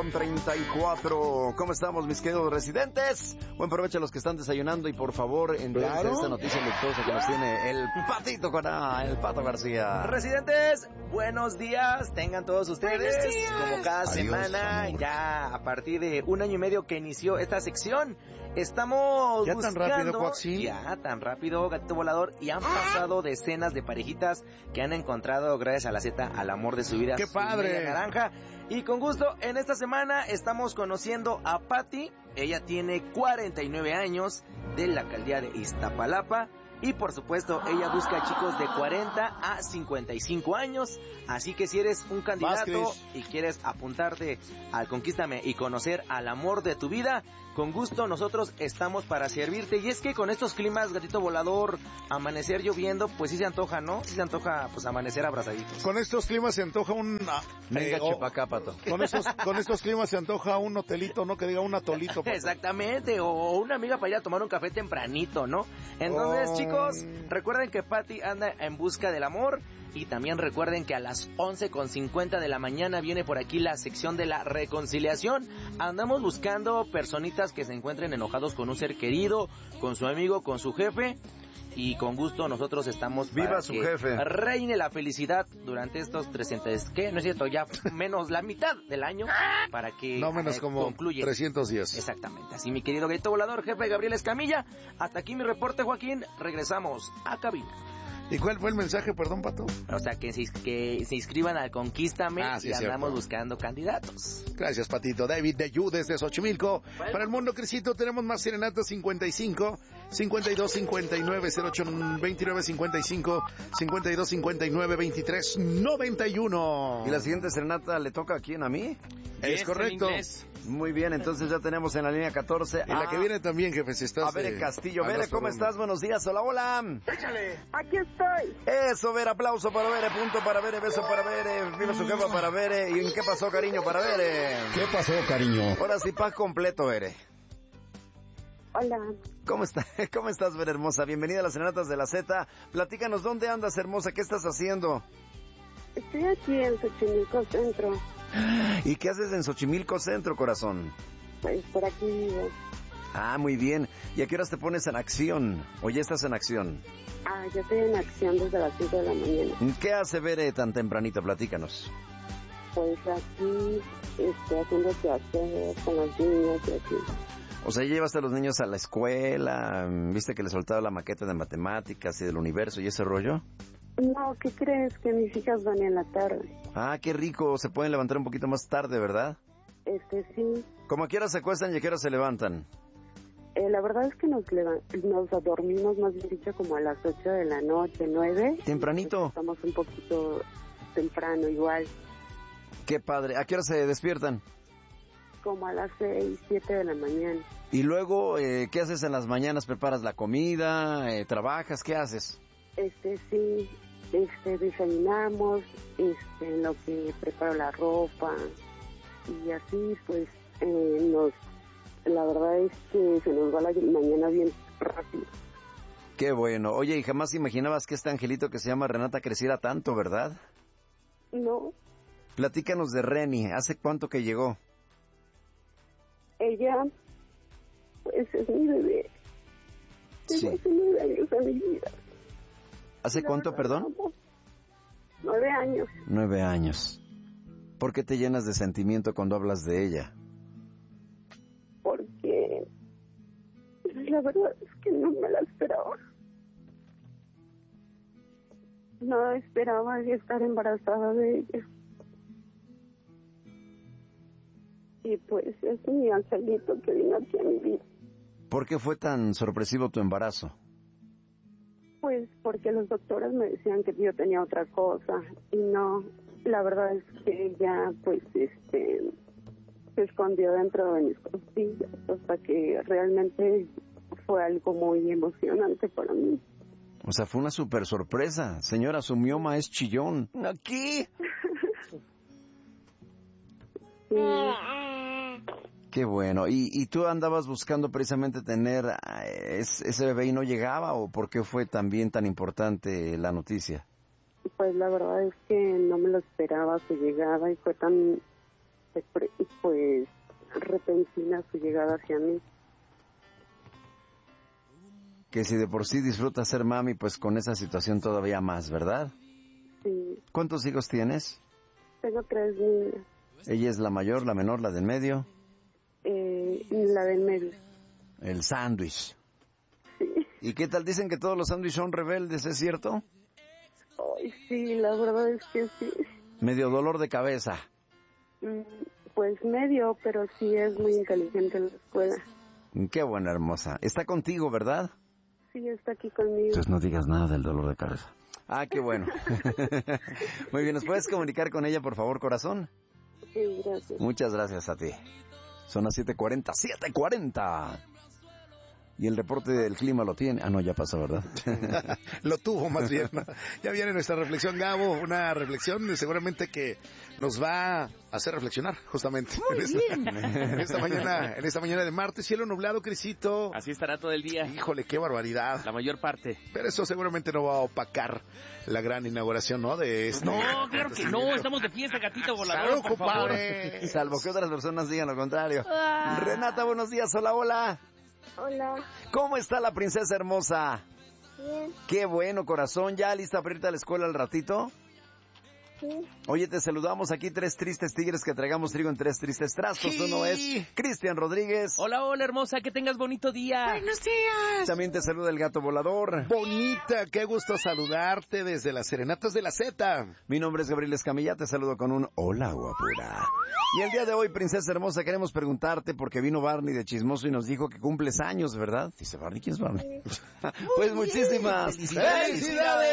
8:34. ¿Cómo estamos, mis queridos residentes? Buen provecho a los que están desayunando y por favor, entréguense esta noticia luctuosa que nos tiene el Patito el Pato García. Residentes, buenos días, tengan todos ustedes. Como cada semana, amor. ya a partir de 1 año y medio que inició esta sección, estamos ¿Ya buscando... tan rápido, Joaquín? Ya tan rápido, gatito volador, y han pasado decenas de parejitas que han encontrado, gracias a la Z, al amor de su vida. ¡Qué su padre! media naranja. Y con gusto, en esta semana estamos conociendo a Patti. Ella tiene 49 años, de la alcaldía de Iztapalapa. Y por supuesto, ella busca chicos de 40 a 55 años. Así que si eres un candidato y quieres apuntarte al Conquístame y conocer al amor de tu vida, con gusto nosotros estamos para servirte. Y es que con estos climas, gatito volador, amanecer lloviendo, pues sí se antoja, ¿no? Sí se antoja, pues, amanecer abrazaditos. Con estos climas se antoja un... Venga, chupacá, Pato. Con estos climas se antoja un hotelito, ¿no? Que diga un atolito. Pato. Exactamente, o una amiga para ir a tomar un café tempranito, ¿no? Entonces, chicos, recuerden que Patti anda en busca del amor. Y también recuerden que a las 11:50 de la mañana viene por aquí la sección de la reconciliación. Andamos buscando personitas que se encuentren enojados con un ser querido, con su amigo, con su jefe. Y con gusto nosotros estamos para ¡Viva su que jefe! reine la felicidad durante estos 300, ¿qué? No es cierto, ya menos la mitad del año, para que No menos como concluya. 310. Exactamente, así mi querido gatito volador, jefe Gabriel Escamilla. Hasta aquí mi reporte, Joaquín. Regresamos a cabina. ¿Y cuál fue el mensaje, perdón, Pato? O sea, que se inscriban al Conquístame Sí, y andamos cierto. buscando candidatos. Gracias, Patito. David de Yu desde Xochimilco. Para el mundo Crisito tenemos más serenatas 55 52 59 08 29 55 52 59 23 91. ¿Y la siguiente serenata le toca a quién? ¿A mí? Es correcto. Muy bien, entonces ya tenemos en la línea 14 Y la que viene también, jefe, si estás... a Bere Castillo. a Bere, nuestro ¿cómo rumbo. estás? Buenos días, hola, hola. Aquí estoy. Eso, Bere, aplauso para Bere, punto para Bere, beso para Bere, viva su jefa para Bere. ¿Y en qué pasó, cariño, para Bere? ¿Qué pasó, cariño? Ahora sí, paz completo, Bere. Hola. ¿Cómo estás, Bere, hermosa? Bienvenida a las Serenatas de la Z. Platícanos, ¿dónde andas, hermosa? ¿Qué estás haciendo? Estoy aquí en Xochimilco Centro. ¿Y qué haces en Xochimilco Centro, corazón? Pues por aquí vivo. Ah, muy bien. ¿Y a qué horas te pones en acción? ¿O ya estás en acción? Yo estoy en acción desde las 5 de la mañana. ¿Qué hace Bere tan tempranito? Platícanos. Pues aquí haciendo que hacer con los niños y así. O sea, ¿ya llevaste a los niños a la escuela? ¿Viste que les soltaba la maqueta de matemáticas y del universo y ese rollo? No, ¿qué crees? Que mis hijas van en la tarde. Ah, qué rico. Se pueden levantar un poquito más tarde, ¿verdad? Sí. ¿Cómo a qué hora se acuestan y a qué hora se levantan? La verdad es que nos dormimos, más bien dicho, como a las 8 de la noche, 9. ¿Tempranito? Estamos un poquito temprano igual. Qué padre. ¿A qué hora se despiertan? Como a las 6, 7 de la mañana. Y luego, ¿qué haces en las mañanas? ¿Preparas la comida? ¿Trabajas? ¿Qué haces? Sí, desayunamos, en lo que preparo la ropa y así pues la verdad es que se nos va la mañana bien rápido. Qué bueno. Oye, y jamás imaginabas que este angelito que se llama Renata creciera tanto, ¿verdad? No, Platícanos de Reni. ¿Hace cuánto que llegó? ella pues es mi bebé. Sí. Hace 9 años a mi vida. ¿Hace La cuánto, verdad, perdón? amo. 9 años. 9 años. ¿Por qué te llenas de sentimiento cuando hablas de ella? Porque la verdad es que no me la esperaba. No esperaba estar embarazada de ella. Y pues es mi angelito que vino aquí a mi vida. ¿Por qué fue tan sorpresivo tu embarazo? Pues porque los doctores me decían que yo tenía otra cosa y no, la verdad es que ella pues se escondió dentro de mis costillas hasta que realmente fue algo muy emocionante para mí. O sea, fue una super sorpresa. Señora, su mioma es chillón. ¿Aquí? Sí. Qué bueno. ¿Y tú andabas buscando precisamente tener ese bebé y no llegaba? ¿O por qué fue también tan importante la noticia? Pues la verdad es que no me lo esperaba su llegada y fue tan pues repentina su llegada hacia mí. Que si de por sí disfruta ser mami, pues con esa situación todavía más, ¿verdad? Sí. ¿Cuántos hijos tienes? Tengo 3 niñas. ¿Ella es la mayor, la menor, la del medio? La del medio. El sándwich. Sí. ¿Y qué tal? Dicen que todos los sándwiches son rebeldes, ¿es cierto? Ay, sí, la verdad es que sí. Medio dolor de cabeza. Pues medio, pero sí es muy inteligente en la escuela. Qué buena, hermosa. Está contigo, ¿verdad? Sí, está aquí conmigo. Entonces no digas nada del dolor de cabeza. Ah, qué bueno. Muy bien, ¿nos puedes comunicar con ella, por favor, corazón? Sí, gracias. Muchas gracias a ti. Son las 7:40. ¡7:40! Y el reporte del clima lo tiene. Ah, no, ya pasó, ¿verdad? Lo tuvo más bien, ¿no? Ya viene nuestra reflexión, Gabo. Una reflexión seguramente que nos va a hacer reflexionar, justamente. En esta mañana de martes, cielo nublado, Crisito. Así estará todo el día. Híjole, qué barbaridad. La mayor parte. Pero eso seguramente no va a opacar la gran inauguración, ¿no? De esto. No, claro que no. Estamos de fiesta, gatito volador, Salud, por favor. compadre. Salvo que otras personas digan lo contrario. Renata, buenos días. Hola, hola. Hola. ¿Cómo está la princesa hermosa? Bien. Qué bueno, corazón. ¿Ya lista para irte a la escuela al ratito? Sí. Oye, te saludamos aquí 3 tristes tigres que traigamos trigo en 3 tristes trastos. Sí. Uno es Cristian Rodríguez. Hola, hola, hermosa. Que tengas bonito día. Buenos días. También te saluda el gato volador. Bonita, qué gusto saludarte desde las Serenatas de la Z. Mi nombre es Gabriel Escamilla, te saludo con un hola, guapura. Y el día de hoy, princesa hermosa, queremos preguntarte porque vino Barney de Chismoso y nos dijo que cumples años, ¿verdad? Dice Barney, ¿quién es Barney? Pues muchísimas ¡Felicidades!